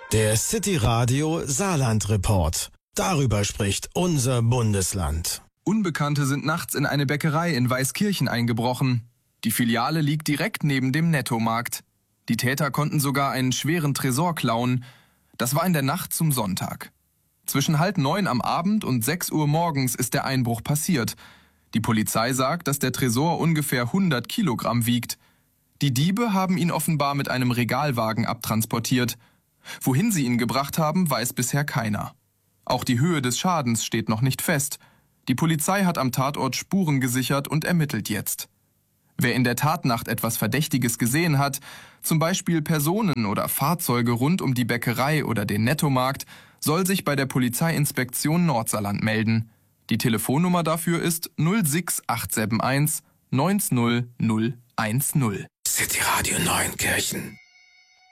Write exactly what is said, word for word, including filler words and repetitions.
Der City Radio Saarland Report. Darüber spricht unser Bundesland. Unbekannte sind nachts in eine Bäckerei in Weißkirchen eingebrochen. Die Filiale liegt direkt neben dem Nettomarkt. Die Täter konnten sogar einen schweren Tresor klauen. Das war in der Nacht zum Sonntag. Zwischen halb neun am Abend und sechs Uhr morgens ist der Einbruch passiert. Die Polizei sagt, dass der Tresor ungefähr hundert Kilogramm wiegt. Die Diebe haben ihn offenbar mit einem Regalwagen abtransportiert. Wohin sie ihn gebracht haben, weiß bisher keiner. Auch die Höhe des Schadens steht noch nicht fest. Die Polizei hat am Tatort Spuren gesichert und ermittelt jetzt. Wer in der Tatnacht etwas Verdächtiges gesehen hat, zum Beispiel Personen oder Fahrzeuge rund um die Bäckerei oder den Nettomarkt, soll sich bei der Polizeiinspektion Nordsaarland melden. Die Telefonnummer dafür ist null sechs acht sieben eins neun null null eins null. City Radio Neunkirchen.